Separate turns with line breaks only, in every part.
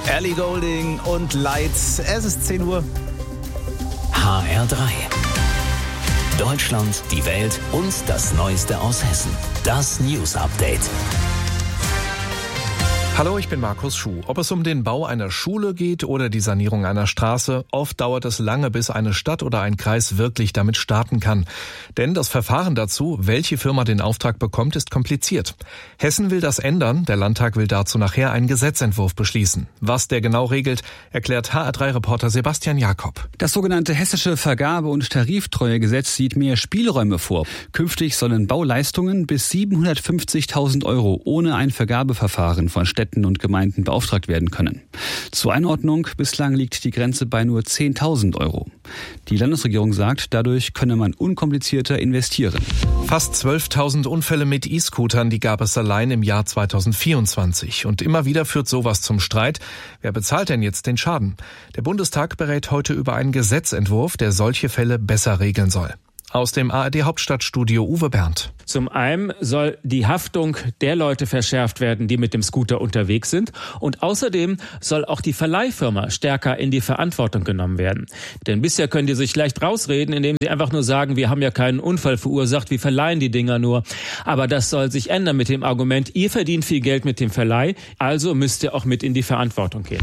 Ellie Goulding und Lights. Es ist 10 Uhr.
HR3. Deutschland, die Welt und das Neueste aus Hessen. Das News Update.
Hallo, ich bin Markus Schuh. Ob es um den Bau einer Schule geht oder die Sanierung einer Straße, oft dauert es lange, bis eine Stadt oder ein Kreis wirklich damit starten kann. Denn das Verfahren dazu, welche Firma den Auftrag bekommt, ist kompliziert. Hessen will das ändern. Der Landtag will dazu nachher einen Gesetzentwurf beschließen. Was der genau regelt, erklärt HR3-Reporter Sebastian Jakob.
Das sogenannte Hessische Vergabe- und Tariftreuegesetz sieht mehr Spielräume vor. Künftig sollen Bauleistungen bis 750.000 € ohne ein Vergabeverfahren von Städten und Gemeinden beauftragt werden können. Zur Einordnung, bislang liegt die Grenze bei nur 10.000 €. Die Landesregierung sagt, dadurch könne man unkomplizierter investieren.
Fast 12.000 Unfälle mit E-Scootern, die gab es allein im Jahr 2024. Und immer wieder führt sowas zum Streit. Wer bezahlt denn jetzt den Schaden? Der Bundestag berät heute über einen Gesetzentwurf, der solche Fälle besser regeln soll. Aus dem ARD-Hauptstadtstudio Uwe Berndt.
Zum einen soll die Haftung der Leute verschärft werden, die mit dem Scooter unterwegs sind. Und außerdem soll auch die Verleihfirma stärker in die Verantwortung genommen werden. Denn bisher können die sich leicht rausreden, indem sie einfach nur sagen, wir haben ja keinen Unfall verursacht, wir verleihen die Dinger nur. Aber das soll sich ändern mit dem Argument, ihr verdient viel Geld mit dem Verleih, also müsst ihr auch mit in die Verantwortung gehen.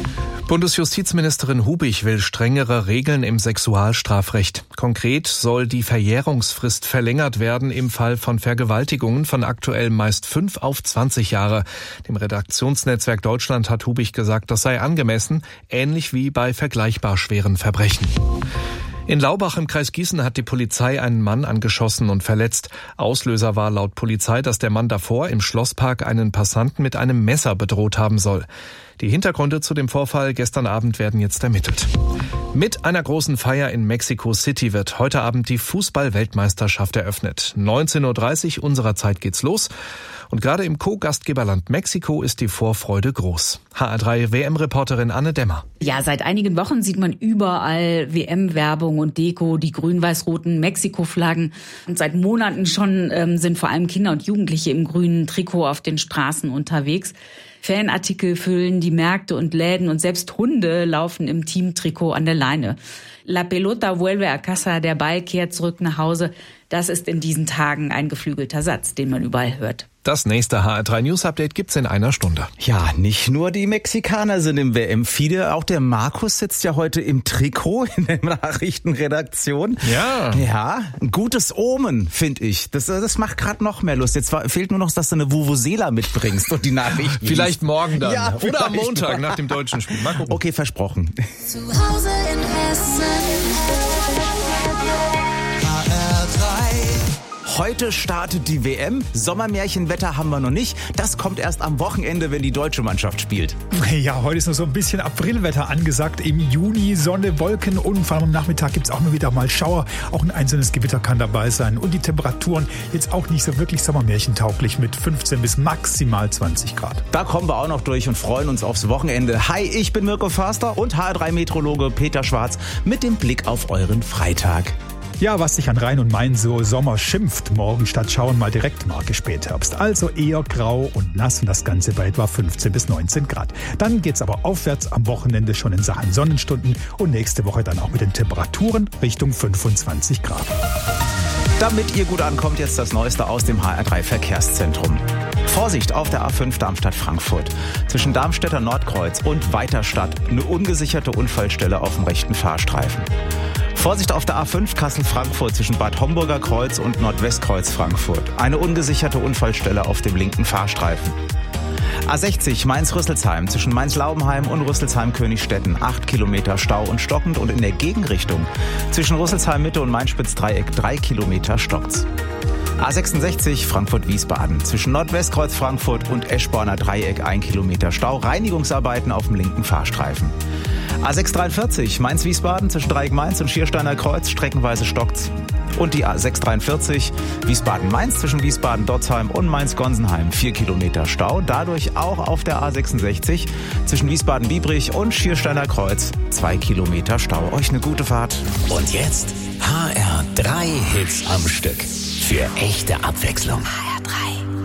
Bundesjustizministerin Hubig will strengere Regeln im Sexualstrafrecht. Konkret soll die Verjährungsfrist verlängert werden im Fall von Vergewaltigungen von aktuell meist 5 auf 20 Jahre. Dem Redaktionsnetzwerk Deutschland hat Hubig gesagt, das sei angemessen, ähnlich wie bei vergleichbar schweren Verbrechen. In Laubach im Kreis Gießen hat die Polizei einen Mann angeschossen und verletzt. Auslöser war laut Polizei, dass der Mann davor im Schlosspark einen Passanten mit einem Messer bedroht haben soll. Die Hintergründe zu dem Vorfall gestern Abend werden jetzt ermittelt. Mit einer großen Feier in Mexico City wird heute Abend die Fußball-Weltmeisterschaft eröffnet. 19:30 Uhr unserer Zeit geht's los. Und gerade im Co-Gastgeberland Mexiko ist die Vorfreude groß. HR3-WM-Reporterin Anne Demmer.
Ja, seit einigen Wochen sieht man überall WM-Werbung und Deko, die grün-weiß-roten Mexiko-Flaggen. Und seit Monaten schon sind vor allem Kinder und Jugendliche im grünen Trikot auf den Straßen unterwegs. Fanartikel füllen die Märkte und Läden und selbst Hunde laufen im Teamtrikot an der Leine. La pelota vuelve a casa, der Ball kehrt zurück nach Hause. Das ist in diesen Tagen ein geflügelter Satz, den man überall hört.
Das nächste HR3 News Update gibt's in einer Stunde.
Ja, nicht nur die Mexikaner sind im WM-Fiede, auch der Markus sitzt ja heute im Trikot in der Nachrichtenredaktion. Ja, ein gutes Omen, finde ich. Das macht gerade noch mehr Lust. Jetzt fehlt nur noch, dass du eine Vuvuzela mitbringst und die Nachrichten.
Vielleicht morgen dann.
Ja,
oder am Montag nach dem deutschen Spiel. Mal gucken.
Okay, versprochen.
Zu Hause in Hessen.
Heute startet die WM. Sommermärchenwetter haben wir noch nicht. Das kommt erst am Wochenende, wenn die deutsche Mannschaft spielt.
Ja, heute ist noch so ein bisschen Aprilwetter angesagt. Im Juni Sonne, Wolken und vor allem am Nachmittag gibt es auch nur wieder mal Schauer. Auch ein einzelnes Gewitter kann dabei sein. Und die Temperaturen jetzt auch nicht so wirklich sommermärchentauglich mit 15 bis maximal 20 Grad.
Da kommen wir auch noch durch und freuen uns aufs Wochenende. Hi, ich bin Mirko Förster und HR3-Meteorologe Peter Schwarz mit dem Blick auf euren Freitag.
Ja, was sich an Rhein und Main so Sommer schimpft, morgen statt Schauen mal direkt Marke Spätherbst. Also eher grau und nass und das Ganze bei etwa 15 bis 19 Grad. Dann geht's aber aufwärts am Wochenende schon in Sachen Sonnenstunden und nächste Woche dann auch mit den Temperaturen Richtung 25 Grad.
Damit ihr gut ankommt, jetzt das Neueste aus dem HR3 Verkehrszentrum. Vorsicht auf der A5 Darmstadt-Frankfurt. Zwischen Darmstädter Nordkreuz und Weiterstadt eine ungesicherte Unfallstelle auf dem rechten Fahrstreifen. Vorsicht auf der A5 Kassel-Frankfurt zwischen Bad Homburger Kreuz und Nordwestkreuz Frankfurt. Eine ungesicherte Unfallstelle auf dem linken Fahrstreifen. A60 Mainz-Rüsselsheim zwischen Mainz-Laubenheim und Rüsselsheim-Königstetten. 8 Kilometer Stau und stockend und in der Gegenrichtung zwischen Rüsselsheim-Mitte und Main-Spitz-Dreieck 3 Kilometer stockt's. A66 Frankfurt-Wiesbaden zwischen Nordwestkreuz Frankfurt und Eschborner Dreieck 1 Kilometer Stau. Reinigungsarbeiten auf dem linken Fahrstreifen. A643 Mainz-Wiesbaden zwischen Dreieck-Mainz und Schiersteiner Kreuz streckenweise stockt's. Und die A643 Wiesbaden-Mainz zwischen Wiesbaden-Dotzheim und Mainz-Gonsenheim 4 Kilometer Stau. Dadurch auch auf der A66 zwischen Wiesbaden-Biebrich und Schiersteiner Kreuz 2 Kilometer Stau. Euch eine gute Fahrt.
Und jetzt HR3 Hits am Stück. Für echte Abwechslung.